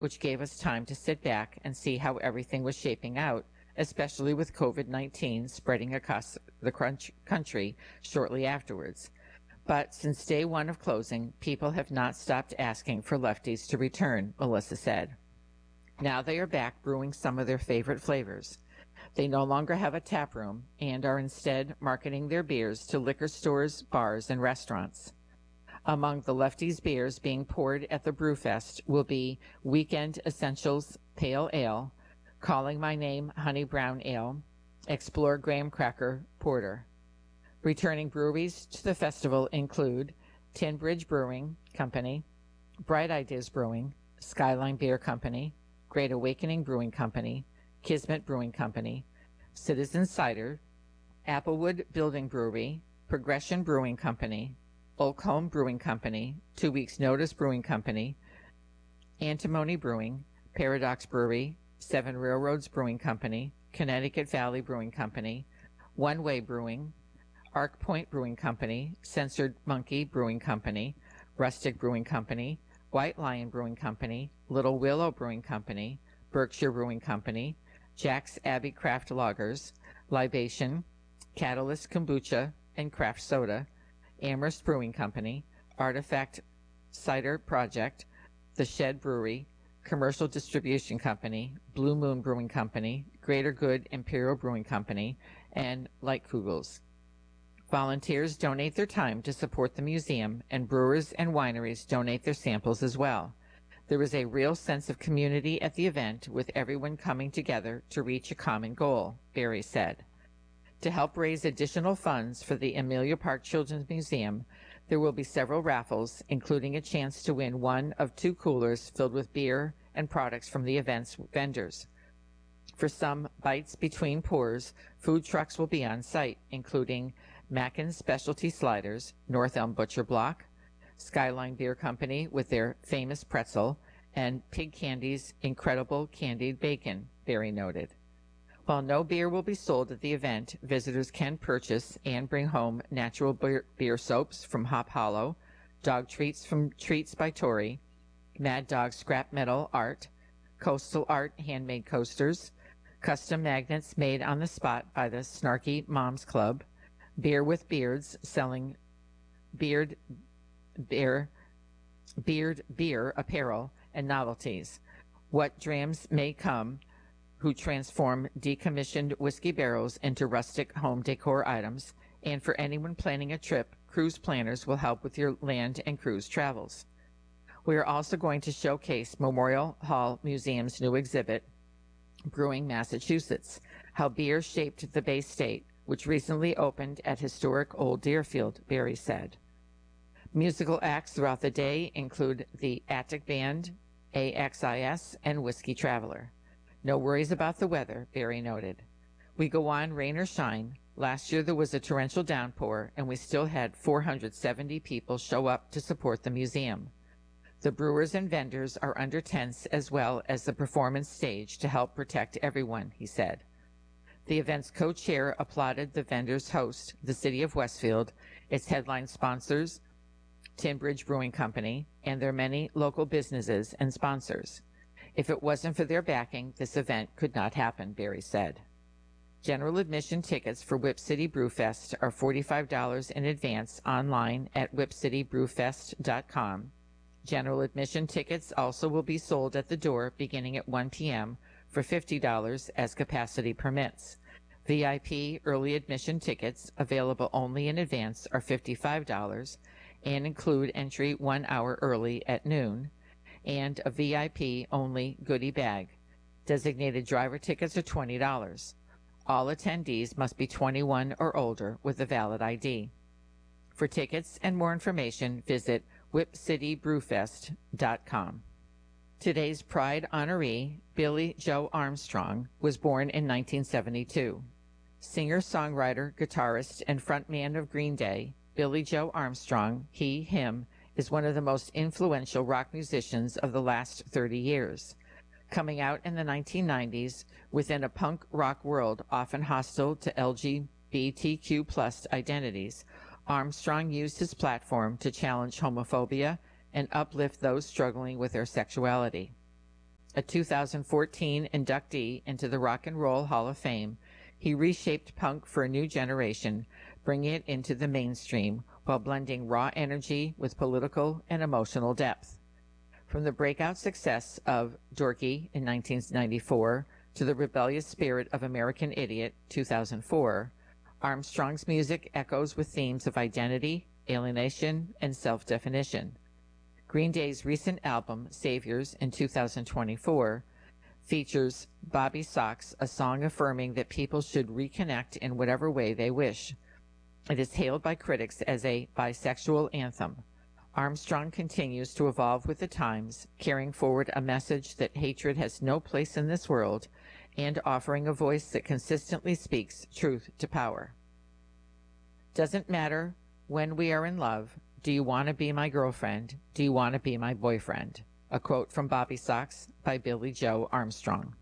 which gave us time to sit back and see how everything was shaping out, especially with COVID-19 spreading across the country shortly afterwards. But since day one of closing, people have not stopped asking for Lefties to return, Melissa said. Now they are back brewing some of their favorite flavors. They no longer have a tap room and are instead marketing their beers to liquor stores, bars, and restaurants. Among the Lefties beers being poured at the Brewfest will be Weekend Essentials Pale Ale, Calling My Name Honey Brown Ale, Explore Graham Cracker Porter. Returning breweries to the festival include Tin Bridge Brewing Company, Bright Ideas Brewing, Skyline Beer Company, Great Awakening Brewing Company, Kismet Brewing Company, Citizen Cider, Applewood Building Brewery, Progression Brewing Company, Oakholm Brewing Company, 2 Weeks Notice Brewing Company, Antimony Brewing, Paradox Brewery, Seven Railroads Brewing Company, Connecticut Valley Brewing Company, One Way Brewing, Arc Point Brewing Company, Censored Monkey Brewing Company, Rustic Brewing Company, White Lion Brewing Company, Little Willow Brewing Company, Berkshire Brewing Company, Jack's Abbey Craft Lagers, Libation, Catalyst Kombucha and Craft Soda, Amherst Brewing Company, Artifact Cider Project, The Shed Brewery, Commercial Distribution Company, Blue Moon Brewing Company, Greater Good Imperial Brewing Company, and Lightkugels. Volunteers donate their time to support the museum, and brewers and wineries donate their samples as well. There is a real sense of community at the event, with everyone coming together to reach a common goal, Barry said. To help raise additional funds for the Amelia Park Children's Museum, there will be several raffles, including a chance to win one of 2 coolers filled with beer and products from the event's vendors. For some bites between pours, food trucks will be on site, including Mackin's Specialty Sliders, North Elm Butcher Block, Skyline Beer Company with their famous pretzel, and Pig Candy's incredible candied bacon, Barry noted. While no beer will be sold at the event, visitors can purchase and bring home natural beer soaps from Hop Hollow, dog treats from Treats by Tori, Mad Dog scrap metal art, Coastal Art handmade coasters, custom magnets made on the spot by the Snarky Moms Club, Beer with Beards selling beard beer apparel and novelties. What Drams May Come, who transform decommissioned whiskey barrels into rustic home decor items, and for anyone planning a trip, cruise planners will help with your land and cruise travels. We are also going to showcase Memorial Hall Museum's new exhibit, Brewing Massachusetts, How Beer Shaped the Bay State, which recently opened at historic Old Deerfield, Barry said. Musical acts throughout the day include the Attic Band, AXIS, and Whiskey Traveler. No worries about the weather, Barry noted. We go on rain or shine. Last year there was a torrential downpour, and we still had 470 people show up to support the museum. The brewers and vendors are under tents as well as the performance stage to help protect everyone, he said. The event's co-chair applauded the vendors' host, the City of Westfield, its headline sponsors, Tin Bridge Brewing Company, and their many local businesses and sponsors. If it wasn't for their backing, this event could not happen, Barry said. General admission tickets for Whip City Brewfest are $45 in advance online at whipcitybrewfest.com. General admission tickets also will be sold at the door beginning at 1 p.m. for $50 as capacity permits. VIP early admission tickets, available only in advance, are $55 and include entry 1 hour early at noon, and a VIP-only goodie bag. Designated driver tickets are $20. All attendees must be 21 or older with a valid ID. For tickets and more information, visit whipcitybrewfest.com. Today's Pride honoree, Billie Joe Armstrong, was born in 1972. Singer-songwriter, guitarist, and frontman of Green Day, Billie Joe Armstrong, him, is one of the most influential rock musicians of the last 30 years. Coming out in the 1990s within a punk rock world often hostile to LGBTQ+ identities, Armstrong used his platform to challenge homophobia and uplift those struggling with their sexuality. A 2014 inductee into the Rock and Roll Hall of Fame, he reshaped punk for a new generation, bringing it into the mainstream while blending raw energy with political and emotional depth. From the breakout success of Dorky in 1994 to the rebellious spirit of American Idiot 2004, Armstrong's music echoes with themes of identity, alienation, and self-definition. Green Day's recent album, Saviors, in 2024, features Bobby Sox, a song affirming that people should reconnect in whatever way they wish. It is hailed by critics as a bisexual anthem. Armstrong continues to evolve with the times, carrying forward a message that hatred has no place in this world and offering a voice that consistently speaks truth to power. Doesn't matter when we are in love. Do you want to be my girlfriend? Do you want to be my boyfriend? A quote from Bobby Sox by Billy Joe Armstrong.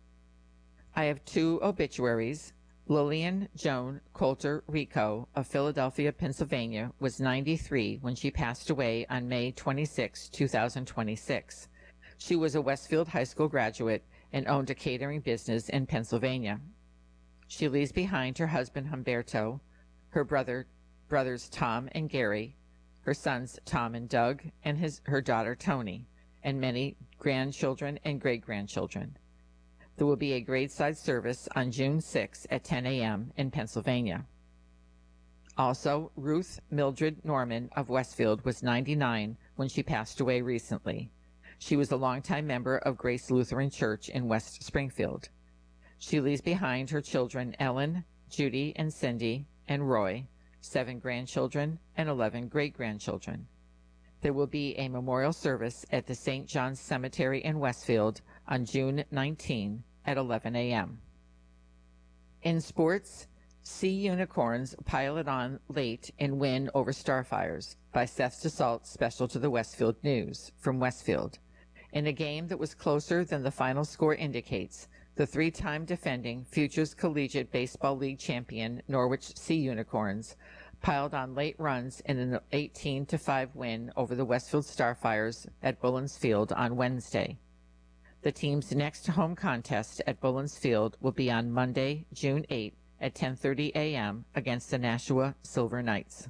I have two obituaries. Lillian Joan Coulter Rico of Philadelphia, Pennsylvania, was 93 when she passed away on May 26, 2026. She was a Westfield High School graduate and owned a catering business in Pennsylvania. She leaves behind her husband Humberto, her brothers Tom and Gary, her sons Tom and Doug, and her daughter Tony, and many grandchildren and great-grandchildren. There will be a graveside service on June 6 at 10 a.m. in Pennsylvania. Also, Ruth Mildred Norman of Westfield was 99 when she passed away recently. She was a longtime member of Grace Lutheran Church in West Springfield. She leaves behind her children Ellen, Judy, and Cindy, and Roy, 7 grandchildren, and 11 great-grandchildren. There will be a memorial service at the St. John's Cemetery in Westfield on June 19 at 11 a.m. In sports, Sea Unicorns pile it on late and win over Starfires by Seth DeSalt, special to the Westfield News from Westfield. In a game that was closer than the final score indicates, the 3-time defending Futures Collegiate Baseball League champion Norwich Sea Unicorns piled on late runs in an 18-5 win over the Westfield Starfires at Bullens Field on Wednesday. The team's next home contest at Bullens Field will be on Monday, June 8 at 10:30 a.m. against the Nashua Silver Knights.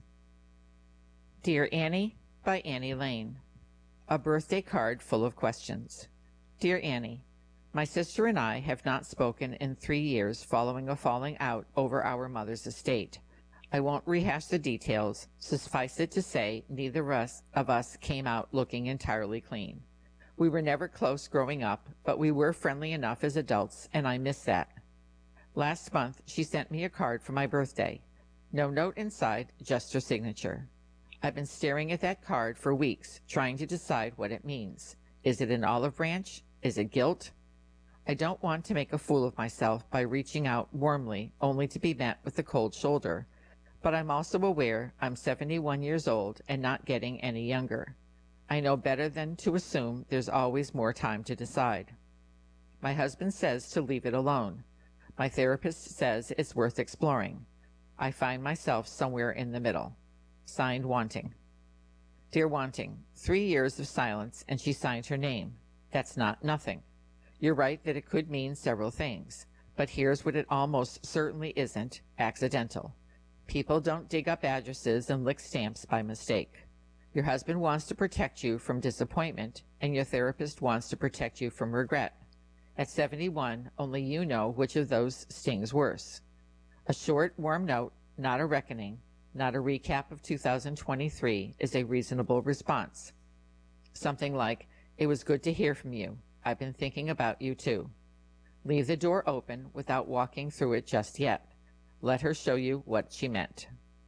Dear Annie by Annie Lane. A birthday card full of questions. Dear Annie, my sister and I have not spoken in 3 years following a falling out over our mother's estate. I won't rehash the details. Suffice it to say, neither of us came out looking entirely clean. We were never close growing up, but we were friendly enough as adults, and I miss that. Last month, she sent me a card for my birthday. No note inside, just her signature. I've been staring at that card for weeks, trying to decide what it means. Is it an olive branch? Is it guilt? I don't want to make a fool of myself by reaching out warmly, only to be met with a cold shoulder. But I'm also aware I'm 71 years old and not getting any younger. I know better than to assume there's always more time to decide. My husband says to leave it alone. My therapist says it's worth exploring. I find myself somewhere in the middle. Signed, Wanting. Dear Wanting, 3 years of silence and she signed her name. That's not nothing. You're right that it could mean several things, but here's what it almost certainly isn't: accidental. People don't dig up addresses and lick stamps by mistake. Your husband wants to protect you from disappointment, and your therapist wants to protect you from regret. At 71, only you know which of those stings worse. A short, warm note, not a reckoning, not a recap of 2023, is a reasonable response. Something like, "It was good to hear from you. I've been thinking about you too." Leave the door open without walking through it just yet. Let her show you what she meant.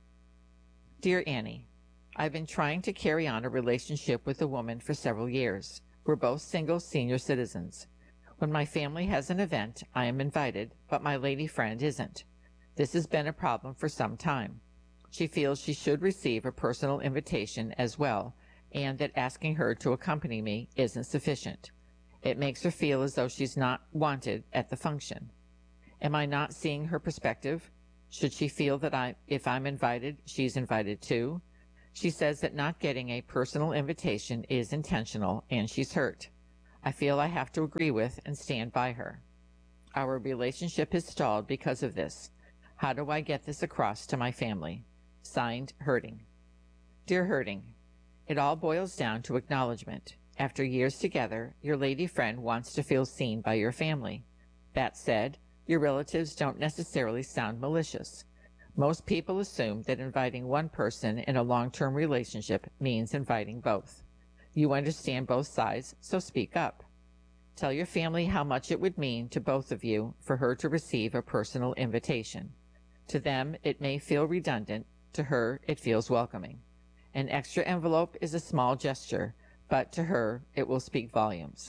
Dear Annie, I've been trying to carry on a relationship with a woman for several years. We're both single senior citizens. When my family has an event, I am invited, but my lady friend isn't. This has been a problem for some time. She feels she should receive a personal invitation as well, and that asking her to accompany me isn't sufficient. It makes her feel as though she's not wanted at the function. Am I not seeing her perspective? Should she feel that if I'm invited, she's invited too? She says that not getting a personal invitation is intentional, and she's hurt. I feel I have to agree with and stand by her. Our relationship is stalled because of this. How do I get this across to my family? Signed, Herding. Dear Herding, it all boils down to acknowledgement. After years together, your lady friend wants to feel seen by your family. That said, your relatives don't necessarily sound malicious. Most people assume that inviting one person in a long-term relationship means inviting both. You understand both sides, so speak up. Tell your family how much it would mean to both of you for her to receive a personal invitation. To them, it may feel redundant. To her, it feels welcoming. An extra envelope is a small gesture, but to her, it will speak volumes.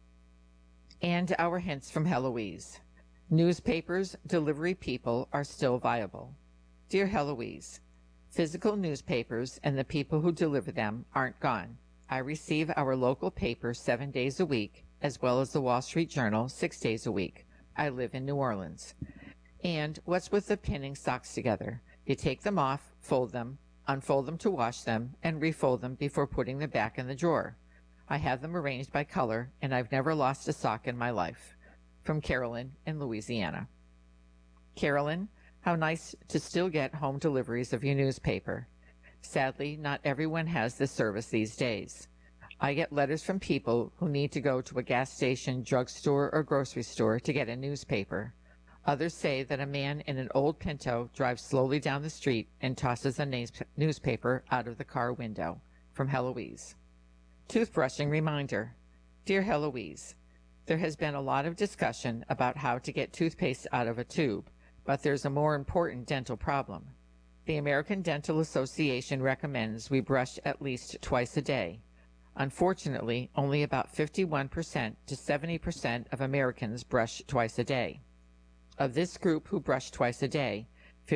And our hints from Heloise. Newspapers, delivery people are still viable. Dear Heloise, physical newspapers and the people who deliver them aren't gone. I receive our local paper 7 days a week, as well as the Wall Street Journal 6 days a week. I live in New Orleans. And what's with the pinning socks together? You take them off, fold them, unfold them to wash them, and refold them before putting them back in the drawer. I have them arranged by color, and I've never lost a sock in my life. From Carolyn in Louisiana. Carolyn, how nice to still get home deliveries of your newspaper. Sadly, not everyone has this service these days. I get letters from people who need to go to a gas station, drugstore, or grocery store to get a newspaper. Others say that a man in an old Pinto drives slowly down the street and tosses a newspaper out of the car window. From Heloise. Toothbrushing reminder. Dear Heloise, there has been a lot of discussion about how to get toothpaste out of a tube, but there's a more important dental problem. The American Dental Association recommends we brush at least twice a day. Unfortunately, only about 51% to 70% of Americans brush twice a day. Of this group who brush twice a day,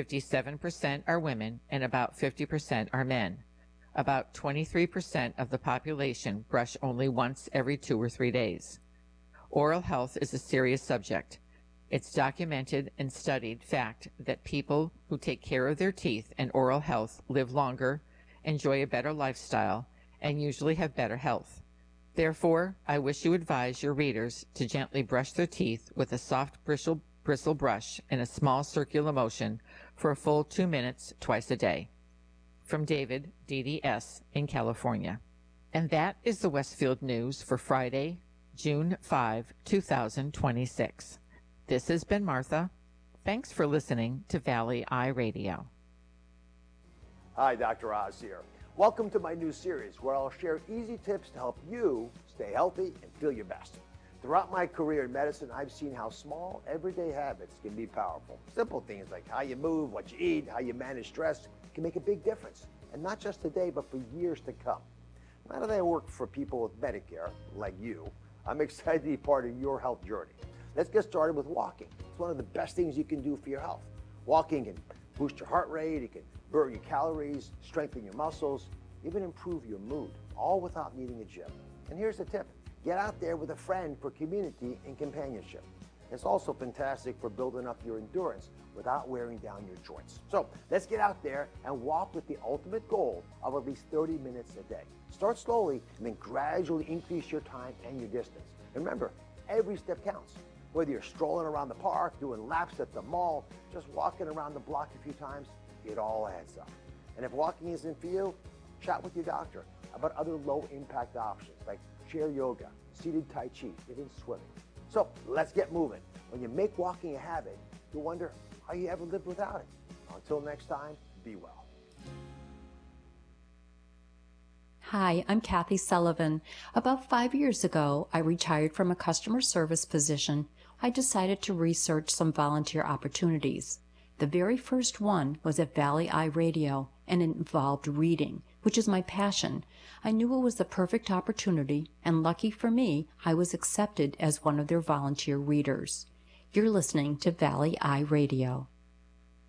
57% are women and about 50% are men. About 23% of the population brush only once every 2 or 3 days. Oral health is a serious subject. It's documented and studied fact that people who take care of their teeth and oral health live longer, enjoy a better lifestyle, and usually have better health. Therefore, I wish you advise your readers to gently brush their teeth with a soft bristle brush in a small circular motion for a full 2 minutes twice a day. From David, DDS, in California. And that is the Westfield News for Friday, June 5, 2026. This has been Martha. Thanks for listening to Valley Eye Radio. Hi, Dr. Oz here. Welcome to my new series where I'll share easy tips to help you stay healthy and feel your best. Throughout my career in medicine, I've seen how small, everyday habits can be powerful. Simple things like how you move, what you eat, how you manage stress can make a big difference. And not just today, but for years to come. Now that I work for people with Medicare, like you, I'm excited to be part of your health journey. Let's get started with walking. It's one of the best things you can do for your health. Walking can boost your heart rate, it can burn your calories, strengthen your muscles, even improve your mood, all without needing a gym. And here's the tip. Get out there with a friend for community and companionship. It's also fantastic for building up your endurance without wearing down your joints. So let's get out there and walk with the ultimate goal of at least 30 minutes a day. Start slowly and then gradually increase your time and your distance. And remember, every step counts. Whether you're strolling around the park, doing laps at the mall, just walking around the block a few times, it all adds up. And if walking isn't for you, chat with your doctor about other low-impact options like chair yoga, seated tai chi, even swimming. So let's get moving. When you make walking a habit, you'll wonder how you ever lived without it. Until next time, be well. Hi, I'm Kathy Sullivan. About 5 years ago, I retired from a customer service position. I decided to research some volunteer opportunities. The very first one was at Valley Eye Radio, and it involved reading, which is my passion. I knew it was the perfect opportunity, and lucky for me, I was accepted as one of their volunteer readers. You're listening to Valley Eye Radio.